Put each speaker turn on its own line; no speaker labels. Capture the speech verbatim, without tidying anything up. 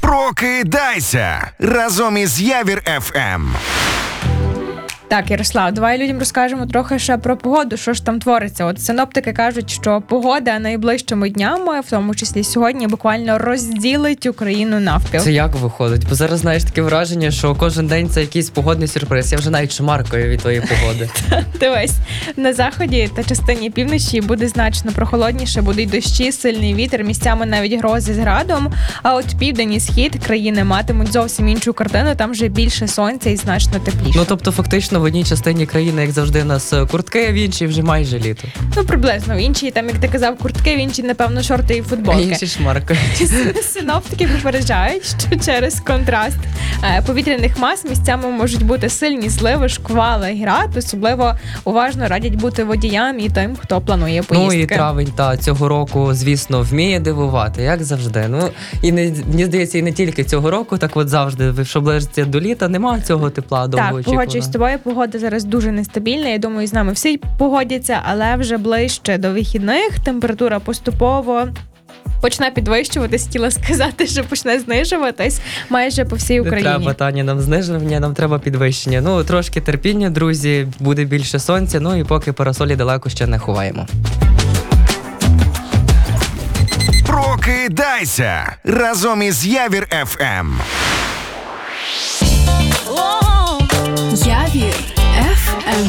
Прокидайся разом із Явір еф ем.
Так, Ярослав, давай людям розкажемо трохи ще про погоду, що ж там твориться. От синоптики кажуть, що погода найближчими днями, в тому числі сьогодні, буквально розділить Україну навпіл.
Це як виходить? Бо зараз, знаєш, таке враження, що кожен день це якийсь погодний сюрприз. Я вже навіть шмаркаю від твоєї погоди.
Дивись, на заході та частині півночі буде значно прохолодніше, будуть дощі, сильний вітер, місцями навіть грози з градом. А от південь і схід країни матимуть зовсім іншу картину, там вже більше сонця і значно тепліше.
Ну, тобто, фактично, в одній частині країни, як завжди, у нас куртки, а в іншій вже майже літо.
Ну, приблизно. В іншій, там, як ти казав, куртки, в іншій, напевно, шорти і футболки.
А інші шмаркають.
Синоптики попереджають, що через контраст повітряних мас місцями можуть бути сильні зливи, шквали, град. Особливо уважно радять бути водіям і тим, хто планує поїздки.
Ну і травень, та цього року, звісно, вміє дивувати, як завжди. Ну, і не, мені здається, і не тільки цього року, так от завжди, що ближиться до літа, немає цього тепла довго.
Так, погоджуюсь з тобою, погода зараз дуже нестабільна, я думаю, з нами всі погодяться, але вже ближче до вихідних температура поступово почне підвищуватись, хотіла сказати, що почне знижуватись майже по всій Україні.
Не треба, Таня, нам зниження, нам треба підвищення. Ну, трошки терпіння, друзі, буде більше сонця, ну і поки парасолі далеко ще не ховаємо.
Прокидайся разом із Явір еф ем.